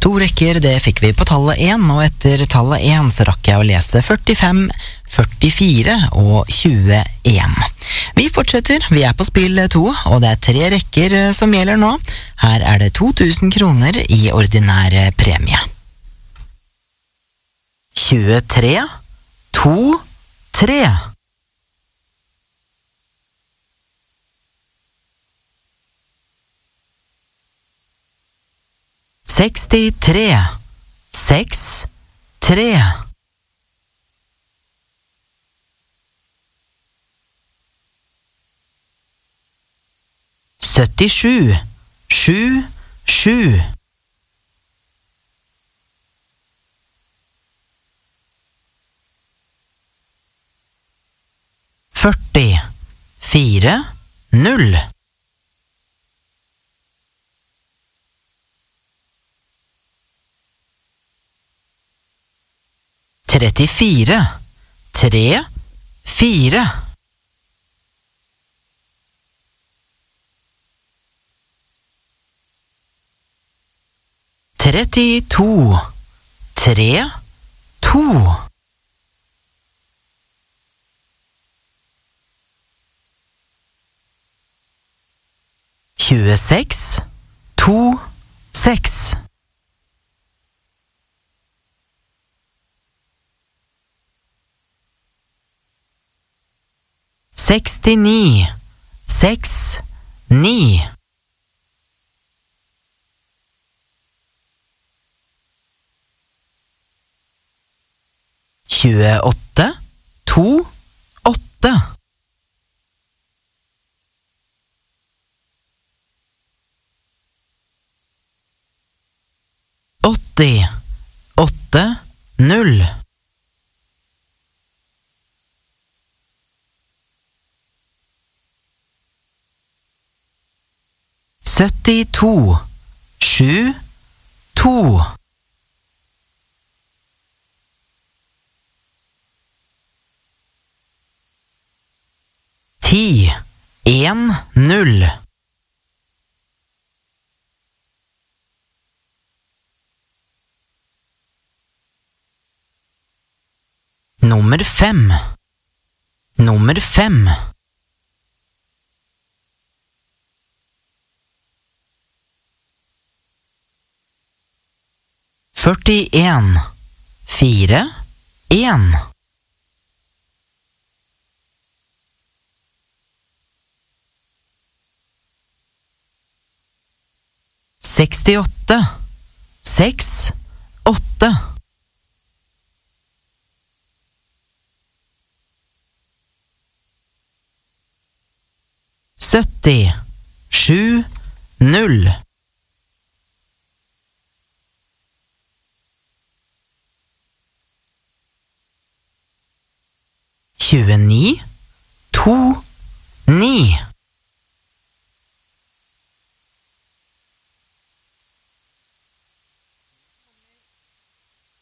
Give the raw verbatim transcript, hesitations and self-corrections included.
To rekker, det fikk vi på tallet én, og etter tallet én så rakk jeg å lese førtifem, førtifire og tjueen. Vi fortsetter, vi er på spill to, og det er tre rekker som gjelder nå. Her er det to tusen kroner i ordinære premie. tjuetre, to, tre. sekstitre, seks, tre. syttisju, sju, sju. førti, fire, null. trettifire, tre, fire. trettito, tre, to. tjueseks, to, seks. sekstini, seks, ni. tjueåtte, to, åtte. åtti, åtte, null. syttito, sju, to. ti, en, null. Nummer fem. Nummer fem. førtien, fire, en. sekstiåtte, seks, åtte. sytti, sju, null. tjueni, to, ni.